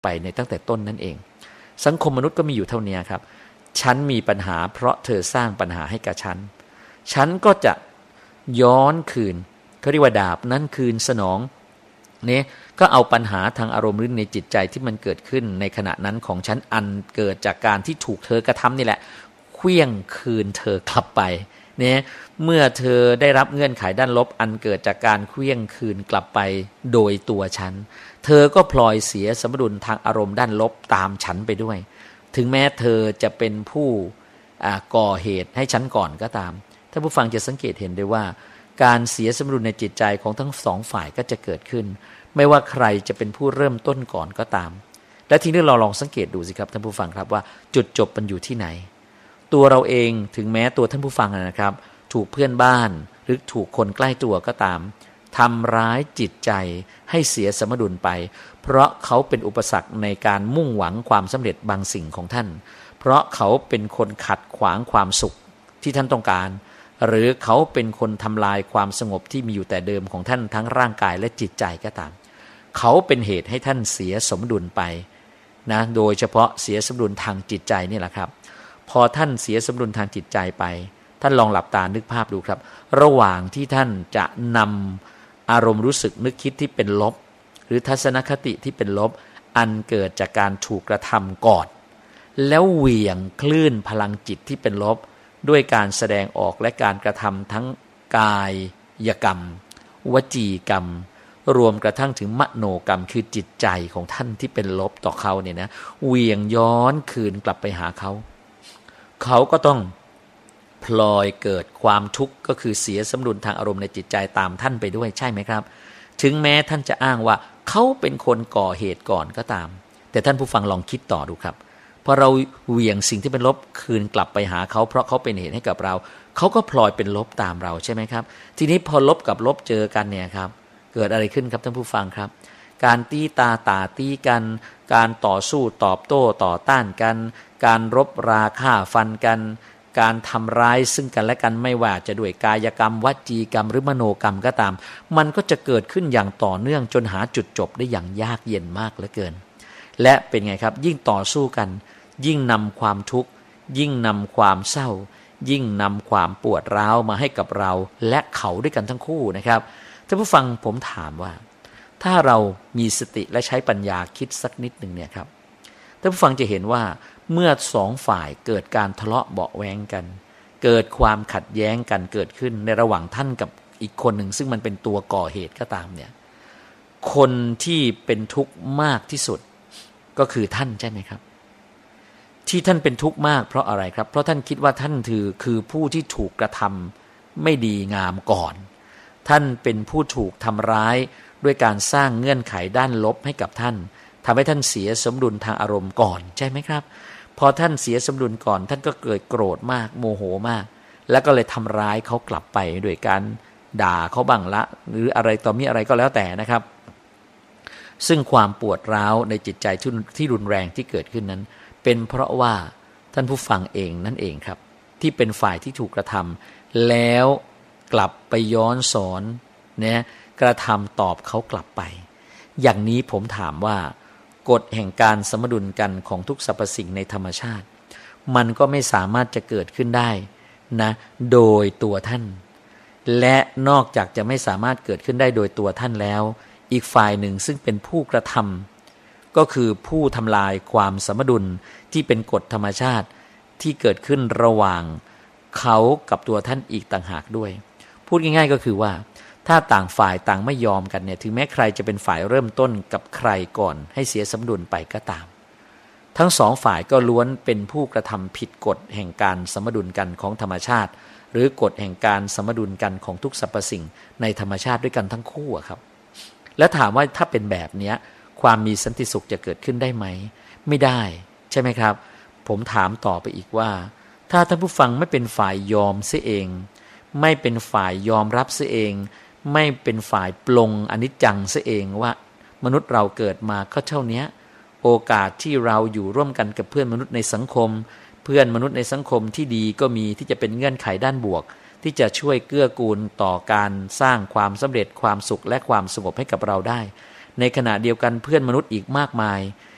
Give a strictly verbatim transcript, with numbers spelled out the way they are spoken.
ไปในตั้งแต่ต้นนั่นเองสังคมมนุษย์ก็มีอยู่เท่านี้ครับฉันมีปัญหาเพราะเธอสร้างปัญหาให้กับฉันฉันก็จะย้อนคืนเขาเรียกว่าดาบนั้นคืนสนองเนี่ยก็เอาปัญหาทางอารมณ์หรือในจิตใจที่มันเกิดขึ้นในขณะนั้นของฉันอันเกิดจากการที่ถูกเธอกระทำนี่แหละเคลื่องคืนเธอกลับไปเนี่ยเมื่อเธอได้รับเงื่อนไขด้านลบอันเกิดจากการเคลื่องคืนกลับไปโดยตัวฉันเธอก็พลอยเสียสมดุลทางอารมณ์ด้านลบตามฉันไปด้วยถึงแม้เธอจะเป็นผู้ก่อเหตุให้ฉันก่อนก็ตามท่านผู้ฟังจะสังเกตเห็นได้ว่าการเสียสมดุลในจิตใจของทั้งสองฝ่ายก็จะเกิดขึ้นไม่ว่าใครจะเป็นผู้เริ่มต้นก่อนก็ตามและทีนี้เราลองสังเกตดูสิครับท่านผู้ฟังครับว่าจุดจบมันอยู่ที่ไหนตัวเราเองถึงแม้ตัวท่านผู้ฟังนะครับถูกเพื่อนบ้านหรือถูกคนใกล้ตัวก็ตามทำร้ายจิตใจให้เสียสมดุลไปเพราะเขาเป็นอุปสรรคในการมุ่งหวังความสำเร็จบางสิ่งของท่านเพราะเขาเป็นคนขัดขวางความสุขที่ท่านต้องการหรือเขาเป็นคนทำลายความสงบที่มีอยู่แต่เดิมของท่านทั้งร่างกายและจิตใจก็ตามเขาเป็นเหตุให้ท่านเสียสมดุลไปนะโดยเฉพาะเสียสมดุลทางจิตใจนี่แหละครับพอท่านเสียสมดุลทางจิตใจไปท่านลองหลับตานึกภาพดูครับระหว่างที่ท่านจะนำอารมณ์รู้สึกนึกคิดที่เป็นลบหรือทัศนคติที่เป็นลบอันเกิดจากการถูกกระทำก่อนแล้วเหวี่ยงคลื่นพลังจิตที่เป็นลบด้วยการแสดงออกและการกระทำทั้งกายกรรมวจีกรรมรวมกระทั่งถึงมโนกรรมคือจิตใจของท่านที่เป็นลบต่อเขาเนี่ยนะเหวี่ยงย้อนคืนกลับไปหาเขาเขาก็ต้องพลอยเกิดความทุกข์ก็คือเสียสมดุลทางอารมณ์ในจิตใจตามท่านไปด้วยใช่ไหมครับถึงแม้ท่านจะอ้างว่าเขาเป็นคนก่อเหตุก่อนก็ตามแต่ท่านผู้ฟังลองคิดต่อดูครับพอเราเหวี่ยงสิ่งที่เป็นลบคืนกลับไปหาเขาเพราะเขาเป็นเหตุให้กับเราเขาก็พลอยเป็นลบตามเราใช่ไหมครับทีนี้พอลบกับลบเจอกันเนี่ยครับเกิดอะไรขึ้นครับท่านผู้ฟังครับการตีตาตาตีกันการต่อสู้ตอบโต้ต่อต้านกันการรบราฆ่าฟันกันการทำร้ายซึ่งกันและกันไม่ว่าจะด้วยกายกรรมวจีกรรมหรือมโนกรรมก็ตามมันก็จะเกิดขึ้นอย่างต่อเนื่องจนหาจุดจบได้อย่างยากเย็นมากเหลือเกินและเป็นไงครับยิ่งต่อสู้กันยิ่งนำความทุกข์ยิ่งนำความเศร้ายิ่งนำความปวดร้าวมาให้กับเราและเขาด้วยกันทั้งคู่นะครับท่านผู้ฟังผมถามว่าถ้าเรามีสติและใช้ปัญญาคิดสักนิดหนึ่งเนี่ยครับท่านผู้ฟังจะเห็นว่าเมื่อสองฝ่ายเกิดการทะเลาะเบาะแว้งกันเกิดความขัดแย้งกันเกิดขึ้นในระหว่างท่านกับอีกคนหนึ่งซึ่งมันเป็นตัวก่อเหตุก็ตามเนี่ยคนที่เป็นทุกข์มากที่สุดก็คือท่านใช่ไหมครับที่ท่านเป็นทุกข์มากเพราะอะไรครับเพราะท่านคิดว่าท่านคือคือผู้ที่ถูกกระทำไม่ดีงามก่อนท่านเป็นผู้ถูกทำร้ายด้วยการสร้างเงื่อนไขด้านลบให้กับท่านทำให้ท่านเสียสมดุลทางอารมณ์ก่อนใช่ไหมครับพอท่านเสียสมดุลก่อนท่านก็เกิดโกรธมากโมโหมากแล้วก็เลยทำร้ายเขากลับไปด้วยการด่าเขาบ้างละหรืออะไรต่อมีอะไรก็แล้วแต่นะครับซึ่งความปวดร้าวในจิตใจที่รุนแรงที่เกิดขึ้นนั้นเป็นเพราะว่าท่านผู้ฟังเองนั่นเองครับที่เป็นฝ่ายที่ถูกกระทำแล้วกลับไปย้อนสอนเนี่ยกระทำตอบเขากลับไปอย่างนี้ผมถามว่ากฎแห่งการสมดุลกันของทุกสรรพสิ่งในธรรมชาติมันก็ไม่สามารถจะเกิดขึ้นได้นะโดยตัวท่านและนอกจากจะไม่สามารถเกิดขึ้นได้โดยตัวท่านแล้วอีกฝ่ายหนึ่งซึ่งเป็นผู้กระทำก็คือผู้ทำลายความสมดุลที่เป็นกฎธรรมชาติที่เกิดขึ้นระหว่างเขากับตัวท่านอีกต่างหากด้วยพูดง่ายๆก็คือว่าถ้าต่างฝ่ายต่างไม่ยอมกันเนี่ยถึงแม้ใครจะเป็นฝ่ายเริ่มต้นกับใครก่อนให้เสียสมดุลไปก็ตามทั้งสองฝ่ายก็ล้วนเป็นผู้กระทำผิดกฎแห่งการสมดุลกันของธรรมชาติหรือกฎแห่งการสมดุลกันของทุกสรรพสิ่งในธรรมชาติด้วยกันทั้งคู่ครับแล้วถามว่าถ้าเป็นแบบนี้ความมีสันติสุขจะเกิดขึ้นได้ไหมไม่ได้ใช่ไหมครับผมถามต่อไปอีกว่าถ้าท่านผู้ฟังไม่เป็นฝ่ายยอมเสียเองไม่เป็นฝ่ายยอมรับเสียเองไม่เป็นฝ่ายปลงอนิจจังเสียเองว่ามนุษย์เราเกิดมาก็เท่านี้โอกาสที่เราอยู่ร่วมกันกับเพื่อนมนุษย์ในสังคมเพื่อนมนุษย์ในสังคมที่ดีก็มีที่จะเป็นเงื่อนไขด้านบวกที่จะช่วยเกื้อกูลต่อการสร้างความสำเร็จความสุขและความสงบให้กับเราได้ในขณะเดียวกันเพื่อนมนุษย์อีกมากมาย